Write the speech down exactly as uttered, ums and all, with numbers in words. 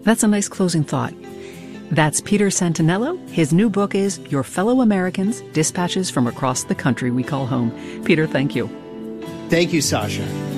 That's a nice closing thought. That's Peter Santinello. His new book is Your Fellow Americans, Dispatches from Across the Country We Call Home. Peter, thank you. Thank you, Sasha.